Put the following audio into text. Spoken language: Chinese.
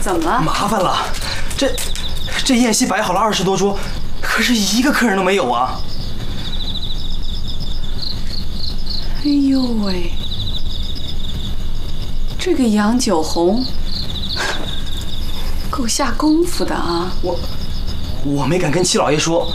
怎么了？ 麻烦了，这宴席摆好了20多桌，可是一个客人都没有啊！ 哎呦喂，这个杨九红够下功夫的啊！ 我没敢跟七老爷说，